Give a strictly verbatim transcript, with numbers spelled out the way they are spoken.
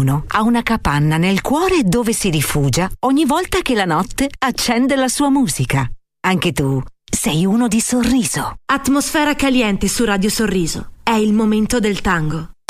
ognuno ha una capanna nel cuore dove si rifugia ogni volta che la notte accende la sua musica. Anche tu sei uno di Sorriso. Atmosfera caliente su Radio Sorriso. È il momento del tango.